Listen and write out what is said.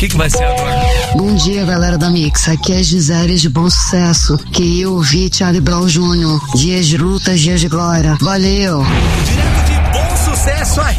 que vai ser agora? Bom dia, galera da Mix. Aqui é Gisele de Bom Sucesso. Que eu ouvi Charlie Brown Jr. Dias de luta, dias de glória. Valeu! Direto de Bom Sucesso, a